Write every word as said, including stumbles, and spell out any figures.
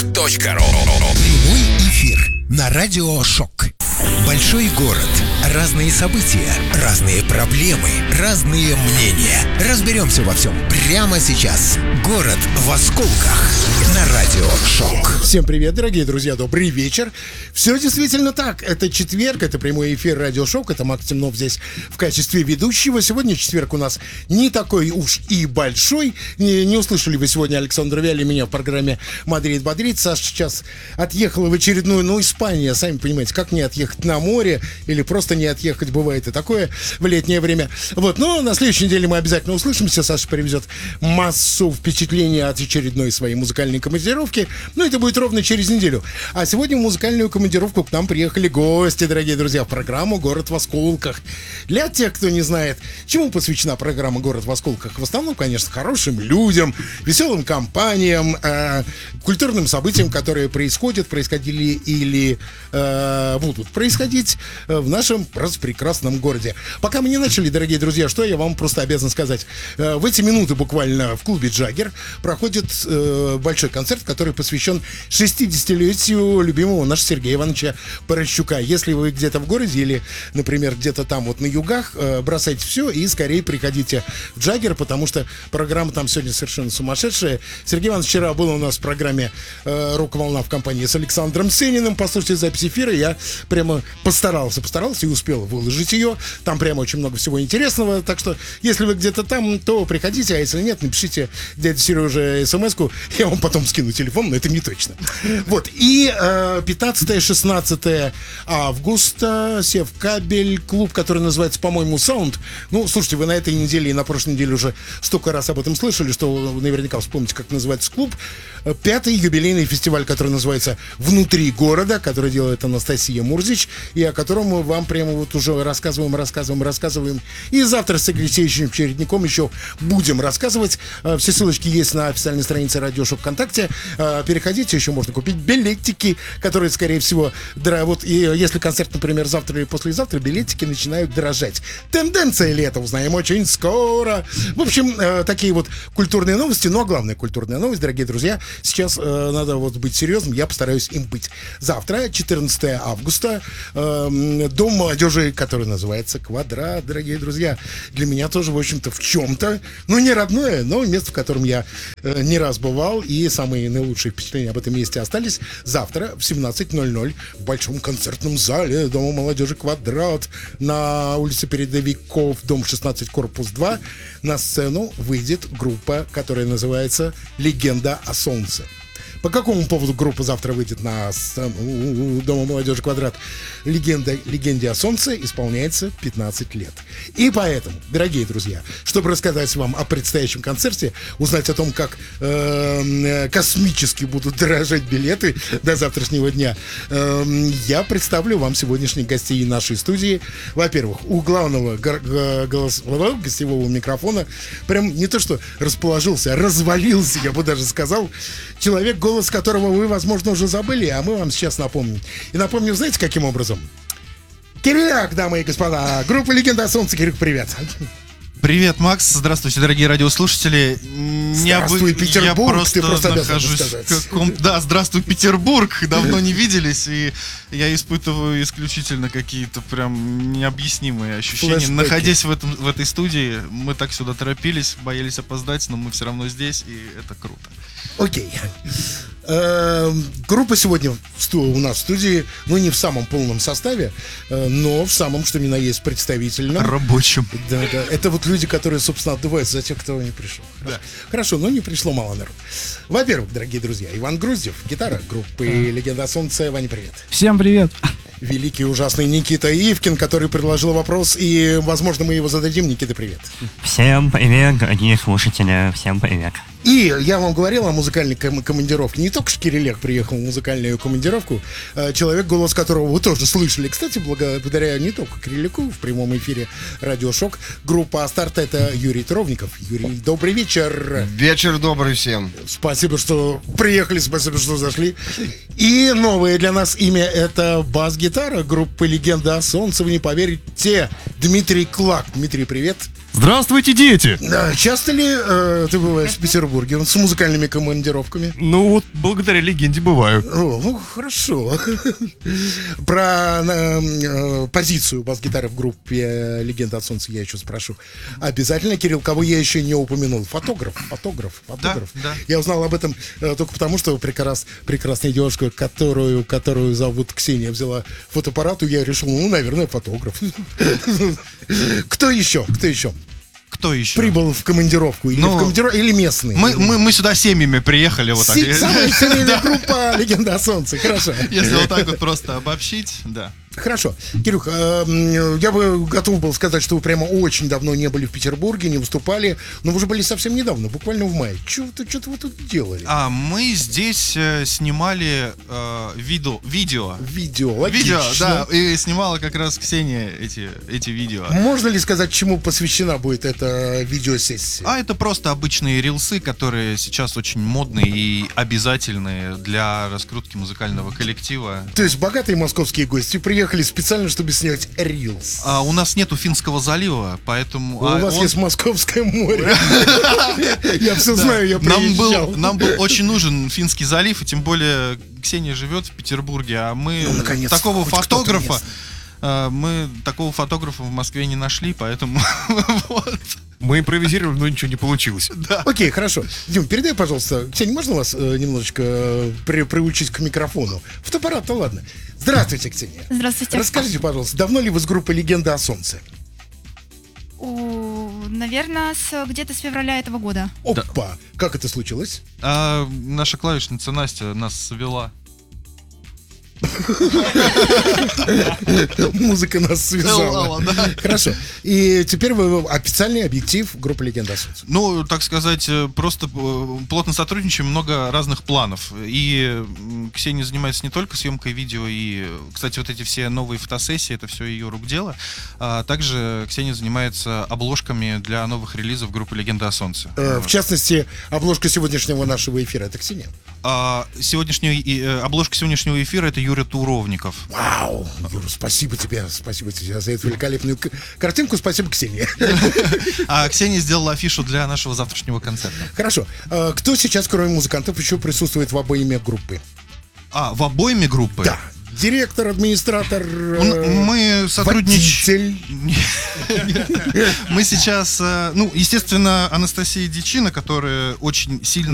шок точка ру. Прямой эфир на Радио Шок. Большой город. Разные события, разные проблемы, разные мнения. Разберемся во всем прямо сейчас. Город в осколках на Радио Шок. Всем привет, дорогие друзья, добрый вечер. Все действительно так. Это четверг, это прямой эфир Радио Шок. Это Макс Темнов здесь в качестве ведущего. Сегодня четверг у нас не такой уж и большой. Не, не услышали вы сегодня Александра Виаля меня в программе «Мадрид-Мадрид». Саша сейчас отъехала в очередную, ну, Испания. Сами понимаете, как не отъехать на море или просто не отъехать, бывает и такое в летнее время. Вот, но на следующей неделе мы обязательно услышимся. Саша привезет массу впечатлений от очередной своей музыкальной командировки. Ну, это будет ровно через неделю. А сегодня в музыкальную командировку к нам приехали гости, дорогие друзья, в программу «Город в осколках». Для тех, кто не знает, чему посвящена программа «Город в осколках», в основном, конечно, хорошим людям, веселым компаниям, э, культурным событиям, которые происходят, происходили или э, будут происходить в нашем прекрасном городе. Пока мы не начали, дорогие друзья, что я вам просто обязан сказать. Э, в эти минуты буквально в клубе «Джаггер» проходит э, большой концерт, который посвящен шестидесятилетию любимого нашего Сергея Ивановича Порощука. Если вы где-то в городе или, например, где-то там вот на югах, э, бросайте все и скорее приходите в «Джаггер», потому что программа там сегодня совершенно сумасшедшая. Сергей Иванович вчера был у нас в программе э, «Рок-волна» в компании с Александром Сениным. Послушайте запись эфира, я прямо постарался, постарался и успел выложить ее. Там прямо очень много всего интересного, так что если вы где-то там, то приходите, а если нет, напишите дяде Сереже смс-ку, я вам потом скину телефон, но это не точно. Вот, и э, пятнадцатое-шестнадцатое августа Севкабель, клуб, который называется, по-моему, Sound. Ну, слушайте, вы на этой неделе и на прошлой неделе уже столько раз об этом слышали, что вы наверняка вспомните, как называется клуб. Пятый юбилейный фестиваль, который называется «Внутри города», который делает Анастасия Мурзич, и о котором мы вам прямо вот уже рассказываем, рассказываем, рассказываем. И завтра с Алексеем Чередником еще будем рассказывать. Все ссылочки есть на официальной странице Радио Шок ВКонтакте. Переходите, еще можно купить билетики, которые, скорее всего, дро... вот и если концерт, например, завтра или послезавтра, билетики начинают дорожать. Тенденция ли это, узнаем очень скоро. В общем, такие вот культурные новости. Ну, а главная культурная новость, дорогие друзья, сейчас э, надо вот быть серьезным, я постараюсь им быть. Завтра, четырнадцатое августа, э, Дом молодежи, который называется «Квадрат», дорогие друзья. Для меня тоже, в общем-то, в чем-то, ну, не родное, но место, в котором я э, не раз бывал, и самые наилучшие впечатления об этом месте остались. Завтра в семнадцать ноль ноль в большом концертном зале Дома молодежи «Квадрат» на улице Передовиков, дом шестнадцать, корпус два, на сцену выйдет группа, которая называется «Легенда о солнце». По какому поводу группа завтра выйдет на сцену Дома молодежи «Квадрат»? Легенда, легенде о солнце исполняется пятнадцать лет. И поэтому, дорогие друзья, чтобы рассказать вам о предстоящем концерте, узнать о том, как э, космически будут дорожать билеты до завтрашнего дня, э, я представлю вам сегодняшних гостей нашей студии. Во-первых, у главного голосового гостевого микрофона прям не то что расположился, а развалился, я бы даже сказал, человек, голос которого вы, возможно, уже забыли, а мы вам сейчас напомним. И напомним, знаете, каким образом? Кириак, дамы и господа, группа «Легенда о солнце». Кирюк, привет. Привет, Макс. Здравствуйте, дорогие радиослушатели. Здравствуй, я, Петербург. Я просто ты просто нахожусь в каком... Да, здравствуй, Петербург. Давно не виделись, и я испытываю исключительно какие-то прям необъяснимые ощущения. Флэшбэки. Находясь в, этом, в этой студии, мы так сюда торопились, боялись опоздать, но мы все равно здесь, и это круто. Окей. Группа сегодня у нас в студии, ну, не в самом полном составе, но в самом, что ни на есть, представительном. Рабочем. Да, да. Это вот люди, которые, собственно, отдуваются за тех, кто не пришел. Хорошо, да. Хорошо, но не пришло мало народу. Во-первых, дорогие друзья, Иван Груздев, гитара группы «Легенда о солнце». Ваня, привет. Всем привет. Великий ужасный Никита Ивкин, который предложил вопрос, и, возможно, мы его зададим. Никита, привет. Всем привет, дорогие слушатели, всем привет. И я вам говорил о музыкальной ком- командировке. Не только Шкирилек приехал в музыкальную командировку, а человек, голос которого вы тоже слышали. Кстати, благодаря не только Кириляку в прямом эфире Радио Шок, группа «Астарт» — это Юрий Тровников. Юрий, добрый вечер. Вечер добрый всем. Спасибо, что приехали, спасибо, что зашли. И новое для нас имя — это бас-гитара группы «Легенда о солнце». Вы не поверите, Дмитрий Клак. Дмитрий, привет. Здравствуйте, дети! Да, часто ли э, ты бываешь в Петербурге с музыкальными командировками? Ну вот, благодаря легенде бываю. О, ну хорошо. Про э, позицию бас-гитары в группе «Легенда от солнца» я еще спрошу. Обязательно, Кирилл, кого я еще не упомянул. Фотограф, фотограф, фотограф. Да, да. Я узнал об этом э, только потому, что прекрас, прекрасная девушка, которую, которую зовут Ксения, взяла фотоаппарат, и я решил, ну, наверное, фотограф. Кто еще? Кто еще? Кто еще? Прибыл в командировку или, Ну, в командиров... или местный? Мы, мы, мы сюда семьями приехали, вот так. Си- Самая семейная группа «Легенда о солнце». Хорошо. Если вот так вот просто обобщить, да. Хорошо. Кирюх, э, м, я бы готов был сказать, что вы прямо очень давно не были в Петербурге, не выступали, но вы же были совсем недавно, буквально в мае. Что-то вы тут делали? А мы здесь э, снимали э, видео, видео. Видео, логично. Видео, да, и снимала как раз Ксения эти, эти видео. Можно ли сказать, чему посвящена будет эта видеосессия? А это просто обычные рилсы, которые сейчас очень модные и обязательные для раскрутки музыкального коллектива. То есть богатые московские гости приехали специально, чтобы снять рилс. А у нас нету Финского залива, поэтому... А а у вас он- есть Московское море. Я все знаю, я Нам приезжал. был, нам был очень нужен Финский залив, и тем более Ксения живет в Петербурге, а мы Ну, наконец-то, такого хоть кто-то фотографа, местный. а, мы такого фотографа в Москве не нашли, поэтому вот. Мы импровизировали, но ничего не получилось. Окей, хорошо. Дим, передай, пожалуйста. Ксения, можно вас э, немножечко э, при- приучить к микрофону? Фотоаппарат-то ладно. Здравствуйте, Ксения. Здравствуйте. Расскажите, пожалуйста, давно ли вы с группой «Легенда о солнце»? Наверное, с, где-то с февраля этого года. Опа! Как это случилось? А наша клавишница Настя нас свела. Музыка нас связала. Да. Хорошо. И теперь вы официальный объектив группы «Легенда о солнце». Ну, так сказать, э, просто э, плотно сотрудничаем, много разных планов. И м, Ксения занимается не только съемкой видео, и, кстати, вот эти все новые фотосессии, это все ее рук дело. А также Ксения занимается обложками для новых релизов группы «Легенда о солнце». Э, В частности, обложка сегодняшнего нашего эфира — это Ксения. А сегодняшний, и, э, обложка сегодняшнего эфира — это Юрий Туровников. Вау! Юра, спасибо тебе, спасибо тебе за эту великолепную к- картинку. Спасибо, Ксения. А Ксения сделала афишу для нашего завтрашнего концерта. Хорошо. Э, Кто сейчас, кроме музыкантов, еще присутствует в обойме группы? А, в обойме группы? Да. Директор, администратор, М- э, Мы сотрудничаем. водитель. Мы сейчас, э, ну, естественно, Анастасия Дичина, которая очень сильно